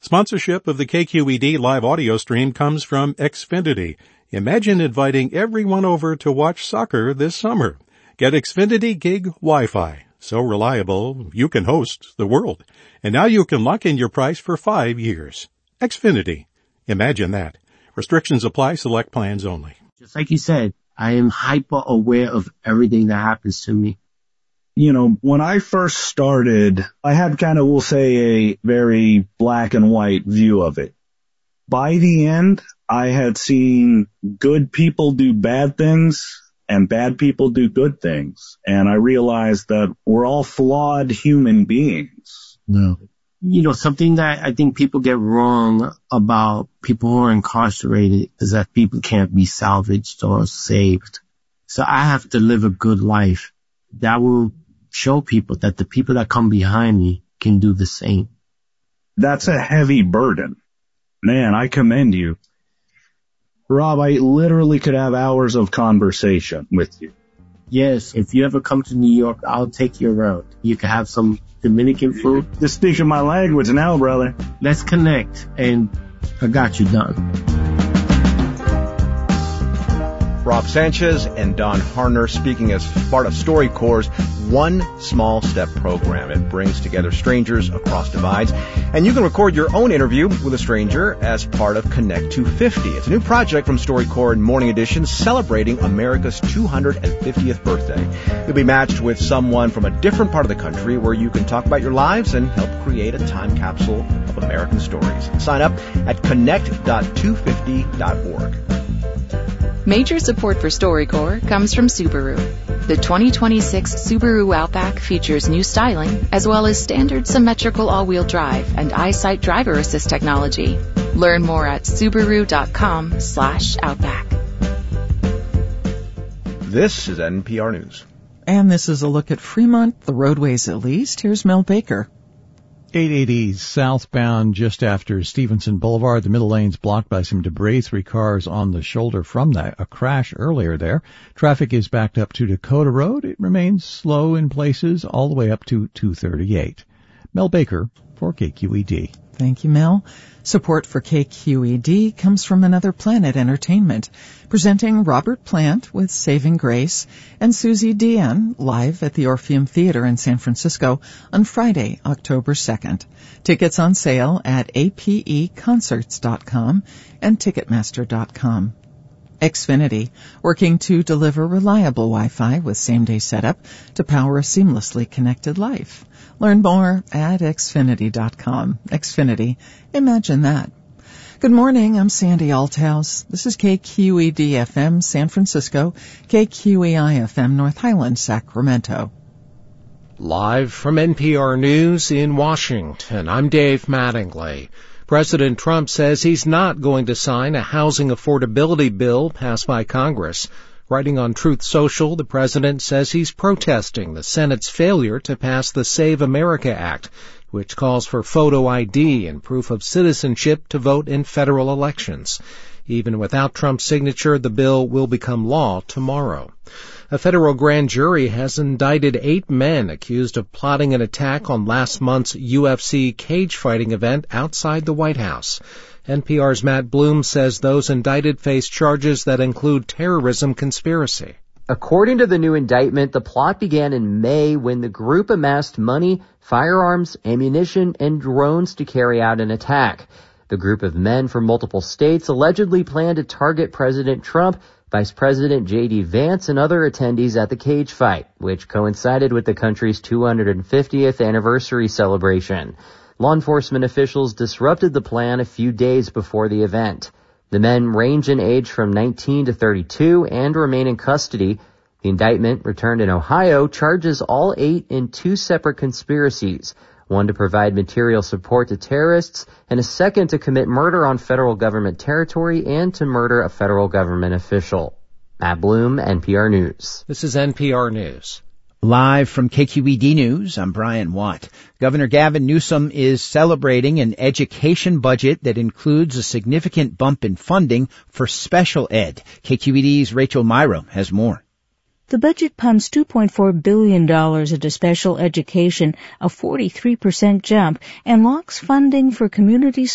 Sponsorship of the KQED live audio stream comes from Xfinity. Imagine inviting everyone over to watch soccer this summer. Get Xfinity Gig Wi-Fi. So reliable, you can host the world. And now you can lock in your price for 5 years. Xfinity. Imagine that. Restrictions apply. Select plans only. Just like you said, I am hyper aware of everything that happens to me. You know, when I first started, I had kind of, we'll say, a very black and white view of it. By the end, I had seen good people do bad things and bad people do good things. And I realized that we're all flawed human beings. No. You know, something that I think people get wrong about people who are incarcerated is that people can't be salvaged or saved. So I have to live a good life that will show people that the people that come behind me can do the same. That's a heavy burden. Man, I commend you. Rob, I literally could have hours of conversation with you. Yes, if you ever come to New York, I'll take you around. You can have some Dominican food. You're speaking my language now, brother. Let's connect, and I got you done. Rob Sanchez and Don Harner speaking as part of StoryCorps' One Small Step program. It brings together strangers across divides, and you can record your own interview with a stranger as part of Connect 250. It's a new project from StoryCorps and Morning Edition celebrating America's 250th birthday. You'll be matched with someone from a different part of the country where you can talk about your lives and help create a time capsule of American stories. Sign up at connect.250.org. Major support for StoryCorps comes from Subaru. The 2026 Subaru Outback features new styling, as well as standard symmetrical all-wheel drive and EyeSight driver assist technology. Learn more at Subaru.com/Outback. This is NPR News. And this is a look at Fremont, the roadways at least. Here's Mel Baker. 880 southbound just after Stevenson Boulevard. The middle lane's blocked by some debris. 3 cars on the shoulder from a crash earlier there. Traffic is backed up to Dakota Road. It remains slow in places all the way up to 238. Mel Baker for KQED. Thank you, Mel. Support for KQED comes from Another Planet Entertainment, presenting Robert Plant with Saving Grace and Susie Deanne live at the Orpheum Theater in San Francisco on Friday, October 2nd. Tickets on sale at apeconcerts.com and ticketmaster.com. Xfinity, working to deliver reliable Wi-Fi with same-day setup to power a seamlessly connected life. Learn more at Xfinity.com. Xfinity, imagine that. Good morning, I'm Sandy Althouse. This is KQED-FM San Francisco, KQEI-FM North Highland, Sacramento. Live from NPR News in Washington, I'm Dave Mattingly. President Trump says he's not going to sign a housing affordability bill passed by Congress. Writing on Truth Social, the president says he's protesting the Senate's failure to pass the Save America Act, which calls for photo ID and proof of citizenship to vote in federal elections. Even without Trump's signature, the bill will become law tomorrow. A federal grand jury has indicted 8 men accused of plotting an attack on last month's UFC cage fighting event outside the White House. NPR's Matt Bloom says those indicted face charges that include terrorism conspiracy. According to the new indictment, the plot began in May when the group amassed money, firearms, ammunition, and drones to carry out an attack. The group of men from multiple states allegedly planned to target President Trump, Vice President J.D. Vance, and other attendees at the cage fight, which coincided with the country's 250th anniversary celebration. Law enforcement officials disrupted the plan a few days before the event. The men range in age from 19 to 32 and remain in custody. The indictment, returned in Ohio, charges all 8 in 2 separate conspiracies, one to provide material support to terrorists, and a second to commit murder on federal government territory and to murder a federal government official. Matt Bloom, NPR News. This is NPR News. Live from KQED News, I'm Brian Watt. Governor Gavin Newsom is celebrating an education budget that includes a significant bump in funding for special ed. KQED's Rachel Myro has more. The budget pumps $2.4 billion into special education, a 43% jump, and locks funding for community